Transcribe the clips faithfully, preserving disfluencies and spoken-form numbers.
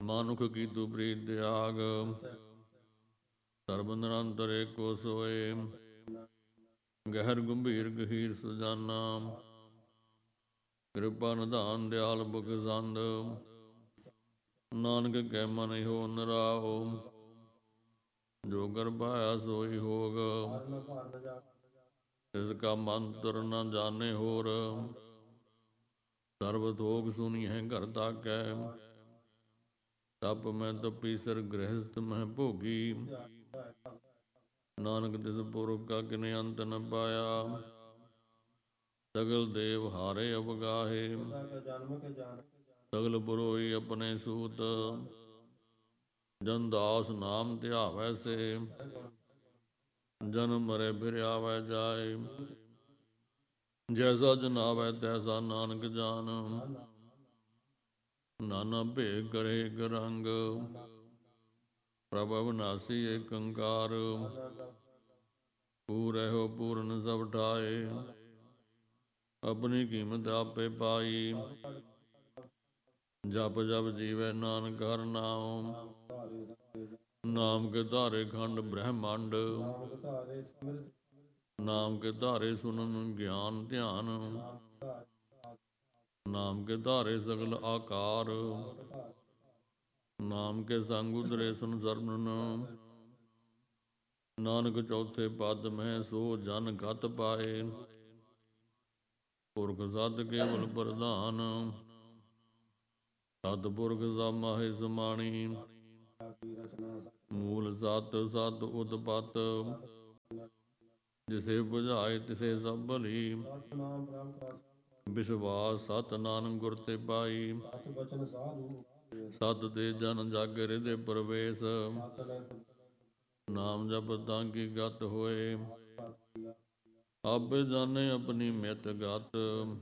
ਮਾਨੁਖ ਕੀ ਤੂ ਪ੍ਰੀਤ ਤਿਆਗ, ਸਰਬ ਨਿਰੰਤਰ ਏਕੋ ਸੋਏ। ਗਹਿਰ ਗੰਭੀਰ ਗਹੀਰ ਸੁਜਾਨਾ, ਕਿਰਪਾ ਨਿਧਾਨ ਦਿਆਲ ਬਖਸ਼ੰਦ। ਨਾਨਕ ਕਹਿ ਮਨ ਹੋ ਨਿਰਾਓ, ਜੋ ਕਰ ਪਾਇਆ ਸੋਈ ਹੋਗ। ਤਿਸ ਕਾ ਮੰਤਰ ਨ ਜਾਣੇ ਹੋਰ, ਸਰਬ ਥੋਕ ਸੁਣੀਐ ਘਰ ਤਾਕੈ। ਤਪ ਮੈਂ ਤਪੀ ਸਿਰ ਗ੍ਰਹਿਸਥ ਮਹਿ ਭੋਗੀ, ਨਾਨਕ ਤਿਸ ਪੁਰਖ ਕਾ ਕਿਨੇ ਅੰਤ ਨ ਪਾਇਆ। ਸਗਲ ਦੇਵ ਹਾਰੇ ਅਵਗਾਹੇ, ਸਗਲ ਪੁਰੋਹੀ ਆਪਣੇ ਸੂਤ। ਜਨ ਦਾਸ ਨਾਮ ਧਿਆਵੈ ਸੇ, ਜਨਮ ਮਰੈ ਫਿਰ ਆਵੈ ਜਾਇ। ਜੈਸਾ ਜਨਾਵੈ ਤੈਸਾ ਨਾਨਕ ਜਾਨ, ਨਾਨਾ ਭੇਖ ਕਰੇ ਇਕ ਰੰਗ। ਪ੍ਰਭ ਅਵਿਨਾਸੀ ਏਕ ਓੰਕਾਰ, ਪੂਰ ਇਹੋ ਪੂਰਨ ਸਭ ਠਾਏ। ਆਪਣੀ ਕੀਮਤ ਆਪੇ ਪਾਈ, ਜਪ ਜਪ ਜੀਵੈ ਨਾਨਕ ਹਰਿ ਨਾਉ। ਨਾਮ ਕੇ ਧਾਰੇ ਖੰਡ ਬ੍ਰਹਮੰਡ, ਨਾਮ ਕੇ ਧਾਰੇ ਸੁਨਨ ਗਿਆਨ ਧਿਆਨ। ਨਾਮ ਕੇ ਧਾਰੇ ਸਗਲ ਆਕਾਰ, ਨਾਮ ਕੇ ਸੰਗ ਉਤਰੇ ਸੰਸਰਣ। ਨਾਨਕ ਚੌਥੇ ਪਦ ਮਹਿ ਸੋ ਜਨ ਗਤ ਪਾਏ, ਪੁਰਖ ਸਤ ਕੇਵਲ ਪ੍ਰਧਾਨ। ਸਤਿਪੁਰਖ ਸਭ ਮਾਹੇ ਸਮਾਣੀ, ਮੂਲ ਸਤ ਸਤ ਉਤਪਤ। ਜਿਸੇ ਬੁਝਾਏ ਤਿਸੇ ਸਭ ਭਲੀ, ਵਿਸ਼ਵਾਸ ਸਤ ਨਾਨਕ ਗੁਰ ਤੇ ਪਾਈ। ਸਤ ਤੇ ਜਨ ਜਗ ਹਿਰਦਿ ਪ੍ਰਵੇਸ਼, ਨਾਮ ਜਪਤ ਤਾਂ ਕੀ ਗਤ ਹੋਏ। ਆਪੇ ਜਾਣੇ ਆਪਣੀ ਮਿਤ ਗਤ,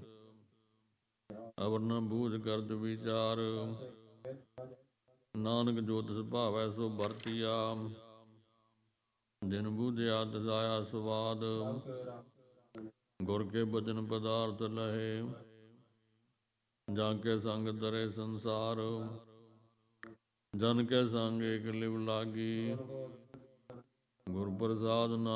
ਅਵਰ ਨ ਬੂਝ ਕਰਤ ਵਿਚਾਰ। ਨਾਨਕ ਜੋ ਤਿਸ ਭਾਵੈ ਸੋ ਵਰਤੀਆ, ਜਿਨ ਬੂਝਿਆ ਤਿਸ ਆਇਆ ਸਵਾਦ। ਗੁਰ ਕੇ ਬਚਨ ਪਦਾਰਥ ਲਹੇ, ਜਾਂ ਕੇ ਸੰਗ ਤਰੇ ਸੰਸਾਰ। ਜਨ ਕੇ ਸੰਗ ਏਕ ਲਿਵ ਲਾਗੀ, ਗੁਰ ਪ੍ਰਸਾਦਿ ਨਾਨਕ